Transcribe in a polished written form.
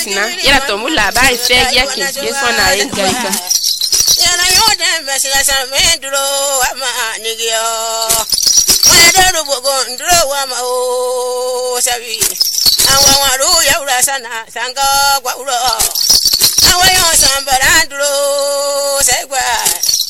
sina yara to mula ba ife yake yeso na engarika yana yoda mesila salme duro ama nigio wada rugo nduro ama o sabi awa waru yaura sana sanga gwa uro awa yo sambara duro segwa